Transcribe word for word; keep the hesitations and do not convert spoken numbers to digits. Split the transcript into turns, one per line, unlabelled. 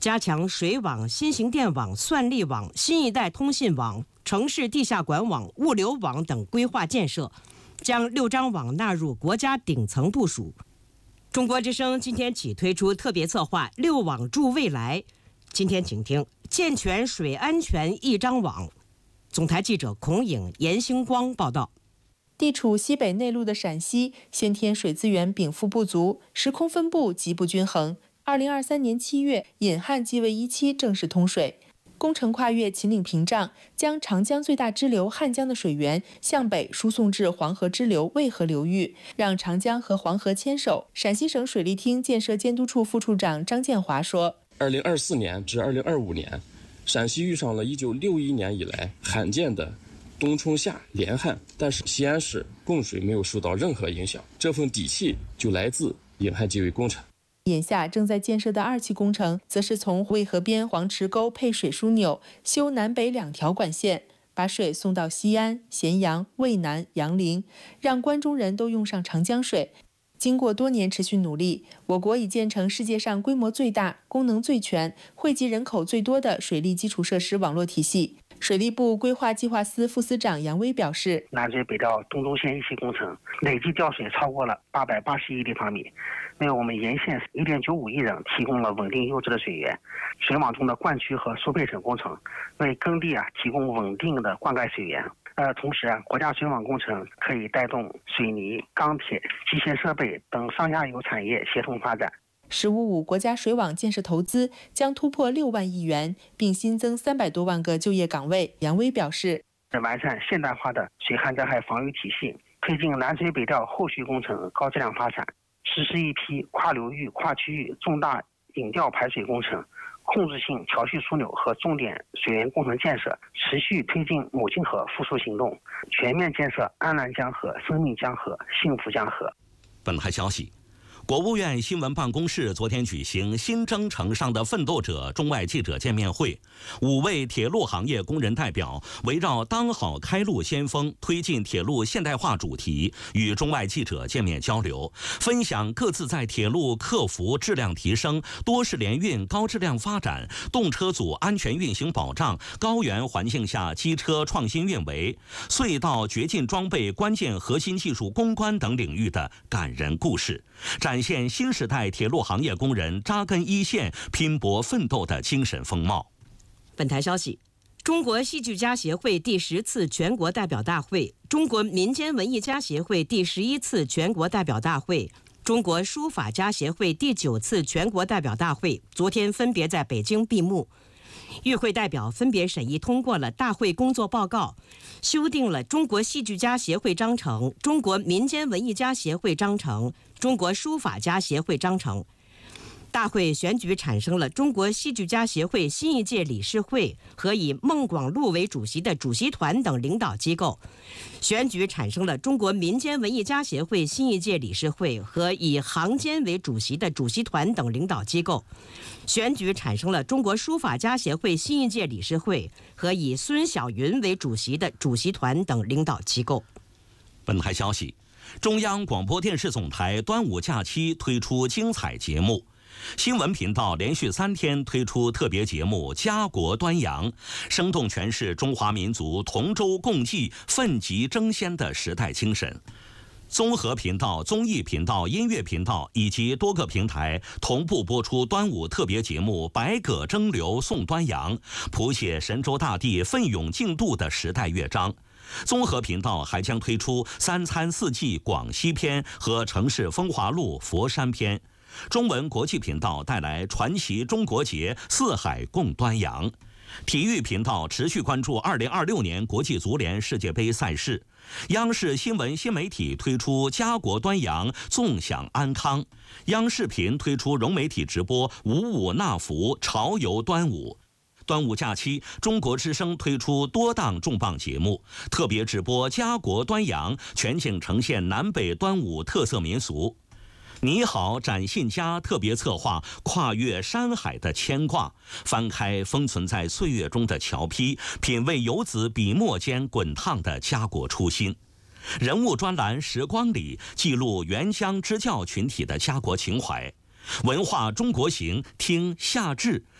加强水网、新型电网、算力网、新一代通信网、城市地下管网、物流网等规划建设，将六张网纳入国家顶层部署。中国之声今天起推出特别策划“六网助未来”。今天请听健全水安全一张网。总台记者孔颖、严星光报道。
地处西北内陆的陕西，先天水资源禀赋不足，时空分布极不均衡。二零二三年七月，引汉济渭一期正式通水。工程跨越秦岭屏障，将长江最大支流汉江的水源向北输送至黄河支流渭河流域，让长江和黄河牵手。陕西省水利厅建设监督处副处长张建华说：
二零二四年至二零二五年，陕西遇上了一九六一年以来罕见的冬冲夏连旱，但是西安市供水没有受到任何影响，这份底气就来自引汉济渭工程。
眼下正在建设的二期工程，则是从渭河边黄池沟配水枢纽，修南北两条管线，把水送到西安、咸阳、渭南、杨凌，让关中人都用上长江水。经过多年持续努力，我国已建成世界上规模最大、功能最全、惠及人口最多的水利基础设施网络体系。水利部规划计划司副司长杨威表示，
南水北调东中线一期工程累计调水超过了八百八十亿立方米，为我们沿线 一点九五亿人提供了稳定优质的水源。水网中的灌区和输配层工程为耕地啊提供稳定的灌溉水源。呃，同时啊，国家水网工程可以带动水泥、钢铁、机械设备等上下游产业协同发展。
十五五国家水网建设投资将突破六万亿元，并新增三百多万个就业岗位。杨威表示，
完善现代化的水旱灾害防御体系，推进南水北调后续工程高质量发展，实施一批跨流域、跨区域重大引调排水工程、控制性调蓄枢纽和重点水源工程建设，持续推进母亲河复苏行动，全面建设安澜江河、生命江河、幸福江河。
本台消息，国务院新闻办公室昨天举行新征程上的奋斗者中外记者见面会，五位铁路行业工人代表围绕当好开路先锋、推进铁路现代化主题，与中外记者见面交流，分享各自在铁路客服质量提升、多式联运高质量发展、动车组安全运行保障、高原环境下机车创新运维、隧道绝境装备关键核心技术攻关等领域的感人故事，展现新时代铁路行业工人扎根一线、拼搏奋斗的精神风貌。
本台消息，中国戏剧家协会第十次全国代表大会、中国民间文艺家协会第十一次全国代表大会、中国书法家协会第九次全国代表大会昨天分别在北京闭幕。与会代表分别审议通过了大会工作报告，修订了中国戏剧家协会章程、中国民间文艺家协会章程、中国书法家协会章程。大会选举产生了中国戏剧家协会新一届理事会和以孟广禄为主席的主席团等领导机构，选举产生了中国民间文艺家协会新一届理事会和以行监为主席的主席团等领导机构，选举产生了中国书法家协会新一届理事会和以孙晓云为主席的主席团等领导机构。
本台消息，中央广播电视总台端午假期推出精彩节目。新闻频道连续三天推出特别节目《家国端阳》，生动诠释中华民族同舟共济、奋楫争先的时代精神。综合频道、综艺频道、音乐频道以及多个平台同步播出端午特别节目《百舸争流送端阳》，谱写神州大地奋勇竞渡的时代乐章。综合频道还将推出三餐四季广西篇和城市风华录佛山篇。中文国际频道带来传奇中国节，四海共端阳。体育频道持续关注二零二六年国际足联世界杯赛事。央视新闻新媒体推出家国端阳，纵享安康。央视频推出融媒体直播五五纳福，潮游端午。端午假期，中国之声推出多档重磅节目，特别直播家国端阳，全景呈现南北端午特色民俗。你好，展信佳特别策划跨越山海的牵挂，翻开封存在岁月中的桥批，品味游子笔墨间滚烫的家国初心。人物专栏时光里，记录原乡支教群体的家国情怀。文化中国行，听夏至，